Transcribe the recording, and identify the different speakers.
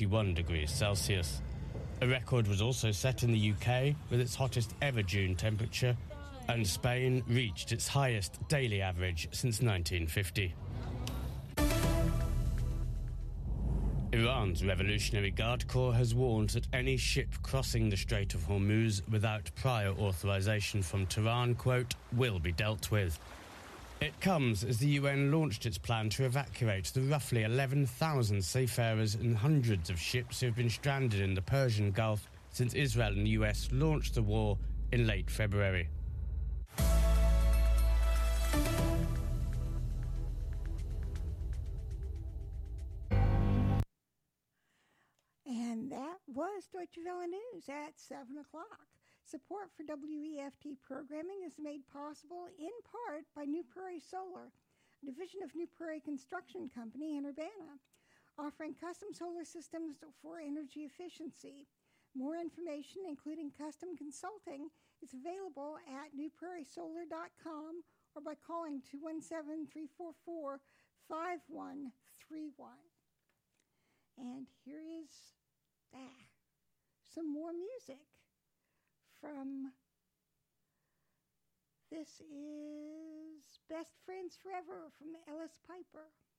Speaker 1: 41 degrees Celsius. A record was also set in the UK with its hottest ever June temperature, and Spain reached its highest daily average since 1950. Iran's Revolutionary Guard Corps has warned that any ship crossing the Strait of Hormuz without prior authorization from Tehran, quote, will be dealt with. It comes as the UN launched its plan to evacuate the roughly 11,000 seafarers and hundreds of ships who have been stranded in the Persian Gulf since Israel and the US launched the war in late February.
Speaker 2: And that was Deutsche Welle News at 7 o'clock. Support for WEFT programming is made possible in part by New Prairie Solar, a division of New Prairie Construction Company in Urbana, offering custom solar systems for energy efficiency. More information, including custom consulting, is available at newprairiesolar.com or by calling 217-344-5131. And here is some more music. This is Best Friends Forever from Ellis Piper.